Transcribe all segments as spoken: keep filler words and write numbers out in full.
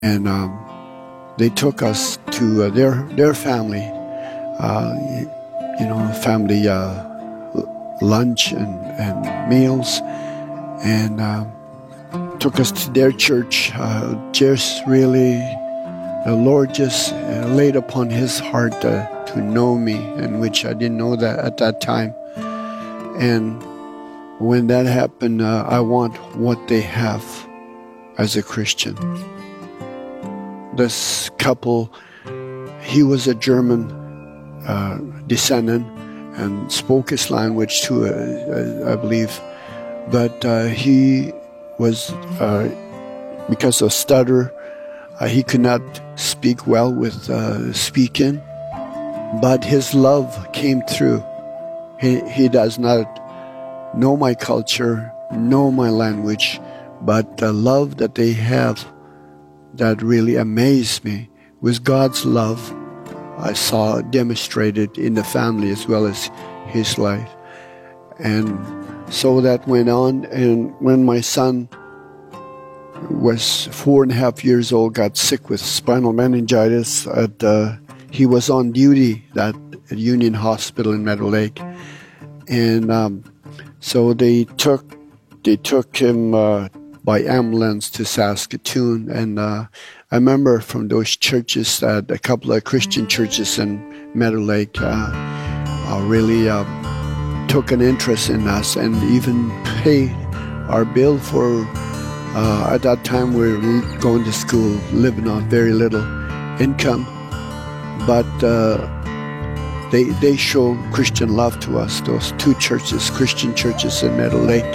and um, they took us to uh, their their family, uh, you know, family uh, lunch and, and meals, and uh, took us to their church. Uh, just really, the Lord just uh, laid upon His heart uh, to know me, and which I didn't know that at that time. And when that happened, uh, I want what they have as a Christian. This couple, he was a German uh, descendant and spoke his language too, uh, I believe. But uh, he was, uh, because of stutter, uh, he could not speak well with uh, speaking. But his love came through. He, he does not know my culture, know my language, but the love that they have that really amazed me was God's love. I saw demonstrated in the family as well as his life. And so that went on, and when my son was four and a half years old, got sick with spinal meningitis, at, uh, he was on duty at Union Hospital in Meadow Lake. And um, so they took they took him uh, by ambulance to Saskatoon, and uh, I remember from those churches that a couple of Christian churches in Meadow Lake uh, uh, really uh, took an interest in us and even paid our bill for, uh, at that time we were going to school, living on very little income, but uh, they, they showed Christian love to us, those two churches, Christian churches in Meadow Lake.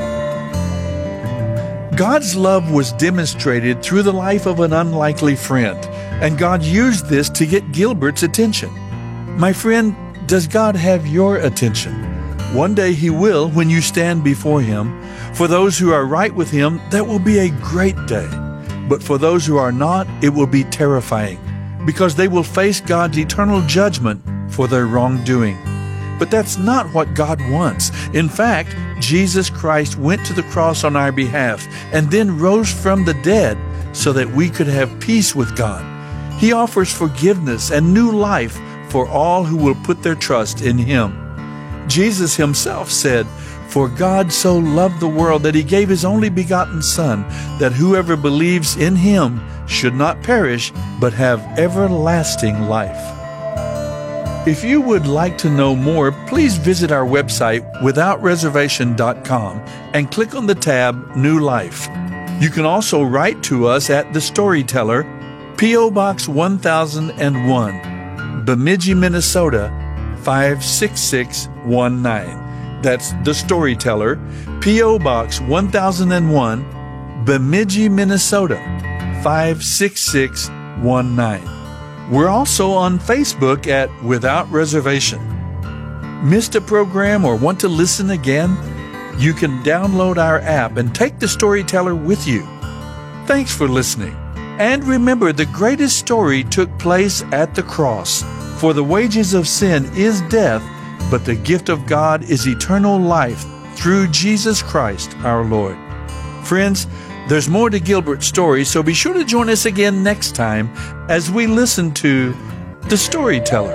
God's love was demonstrated through the life of an unlikely friend, and God used this to get Gilbert's attention. My friend, does God have your attention? One day He will when you stand before Him. For those who are right with Him, that will be a great day. But for those who are not, it will be terrifying, because they will face God's eternal judgment for their wrongdoing. But that's not what God wants. In fact, Jesus Christ went to the cross on our behalf and then rose from the dead so that we could have peace with God. He offers forgiveness and new life for all who will put their trust in Him. Jesus Himself said, "For God so loved the world that He gave His only begotten Son, that whoever believes in Him should not perish, but have everlasting life." If you would like to know more, please visit our website, without reservation dot com, and click on the tab New Life. You can also write to us at The Storyteller, P O Box one thousand one, Bemidji, Minnesota, five six six one nine. That's The Storyteller, P O Box one thousand one, Bemidji, Minnesota, five six six one nine. We're also on Facebook at Without Reservation. Missed a program or want to listen again? You can download our app and take The Storyteller with you. Thanks for listening. And remember, the greatest story took place at the cross. For the wages of sin is death, but the gift of God is eternal life through Jesus Christ our Lord. Friends, there's more to Gilbert's story, so be sure to join us again next time as we listen to The Storyteller.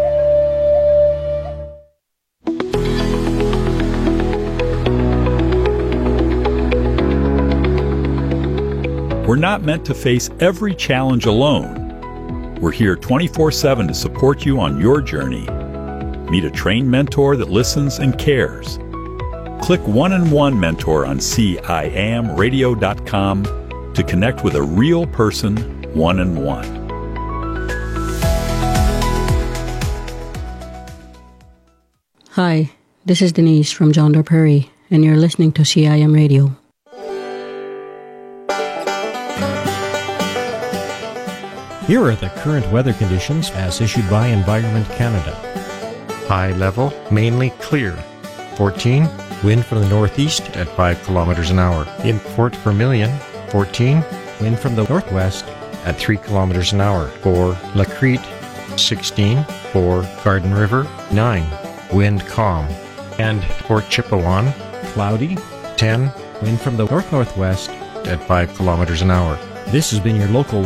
We're not meant to face every challenge alone. We're here twenty-four seven to support you on your journey. Meet a trained mentor that listens and cares. Click One-on-One Mentor on C I A M radio dot com to connect with a real person one-on-one. Hi, this is Denise from John Doe Prairie, and you're listening to C I M Radio. Here are the current weather conditions as issued by Environment Canada. High level, mainly clear. fourteen. Wind from the northeast at five kilometers an hour. In Fort Vermilion, fourteen. Wind from the northwest at three kilometers an hour. For La Crete, sixteen. For Garden River, nine. Wind calm. And for Chippewan, cloudy, ten. Wind from the north-northwest at five kilometers an hour. This has been your local